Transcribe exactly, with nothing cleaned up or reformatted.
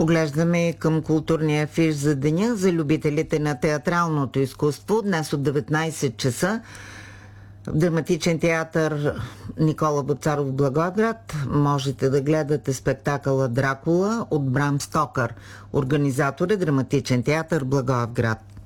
Поглеждаме към културния афиш за деня за любителите на театралното изкуство. Днес от деветнайсет часа в Драматичен театър Никола Вапцаров, Благоевград можете да гледате спектакъла Дракула от Брам Стокър. Организатор е Драматичен театър Благоевград.